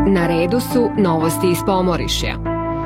Na redu su novosti iz Pomorišja.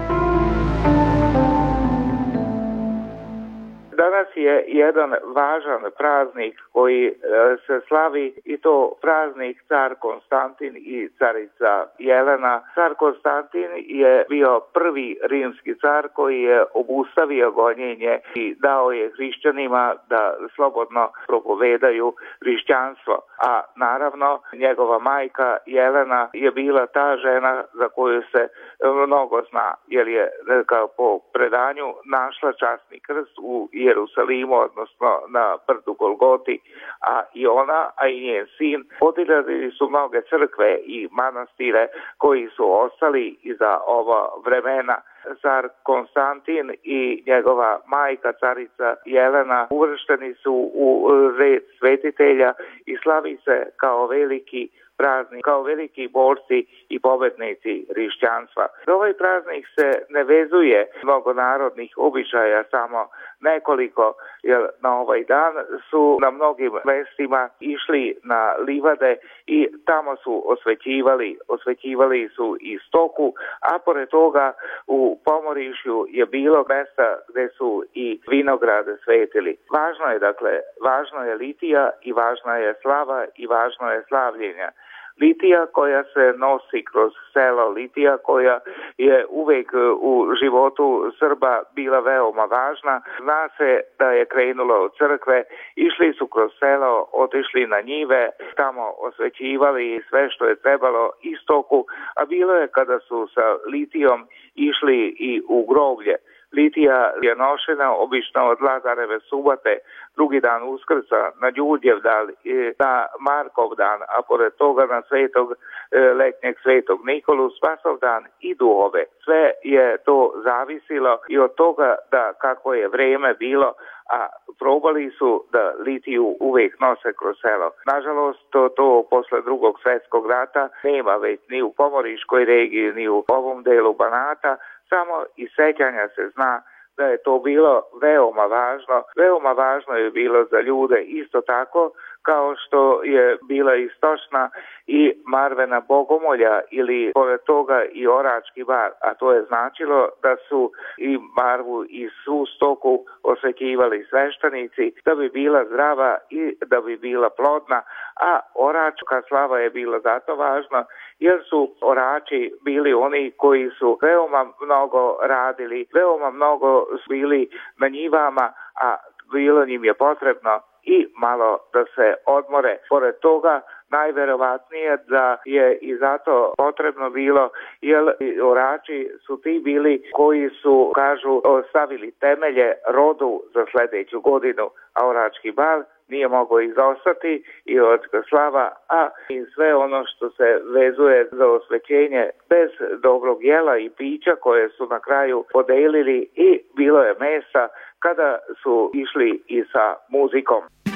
Danas je jedan važan praznik koji se slavi i to praznik car Konstantin i carica Jelena. Car Konstantin je bio prvi rimski car koji je obustavio gonjenje i dao je hrišćanima da slobodno propovedaju hrišćanstvo. A naravno njegova majka Jelena je bila ta žena za koju se mnogo zna, jer je kao po predanju našla časni krst u Jerusalimu, odnosno na brdu Golgoti, a i ona, a i njen sin podijelili su mnoge crkve i manastire koji su ostali iza ova vremena. Car Konstantin i njegova majka carica Jelena uvršteni su u red svetitelja i slavi se kao veliki praznik, kao veliki borci i pobednici hrišćanstva. Ovaj praznik se ne vezuje mnogonarodnih običaja, samo nekoliko, jer na ovaj dan su na mnogim mestima išli na livade i tamo su osvećivali su i stoku, a pored toga u Pomorišju je bilo mesta gde su i vinograde svetili. Važno je litija i važna je slava i važno je slavljenja. Litija koja se nosi kroz selo, litija koja je uvek u životu Srba bila veoma važna. Zna se da je krenulo od crkve, išli su kroz selo, otišli na njive, tamo osvećivali sve što je trebalo istoku, a bilo je kada su sa litijom išli i u groblje. Litija je nošena obično od Lazareve subote, drugi dan Uskrsa, na Đurđevdan, na Markov dan, a pored toga na letnjeg svetog Nikolu, Spasovdan i Duhove. Sve je to zavisilo i od toga da kako je vreme bilo, a probali su da litiju uvek nose kroz selo. Nažalost, to posle drugog svjetskog rata nema već ni u Pomoriškoj regiji, ni u ovom delu Banata. Samo iz sećanja se zna da je to bilo veoma važno. Veoma važno je bilo za ljude isto tako kao što je bila istočna i Marvena bogomolja ili pored toga i orački bar, a to je značilo da su i Marvu i svu stoku osvećivali sveštenici da bi bila zdrava i da bi bila plodna, a oračka slava je bila zato važna jer su orači bili oni koji su veoma mnogo radili, veoma mnogo bili na njivama, a bilo njim je potrebno i malo da se odmore. Pored toga, najverovatnije da je i zato potrebno bilo, jer orači su ti bili koji su, kažu, stavili temelje rodu za sledeću godinu, a orački bal nije mogao izostati i od slava, a i sve ono što se vezuje za osvećenje bez dobrog jela i pića koje su na kraju podelili i bilo je mesa kada su išli i sa muzikom.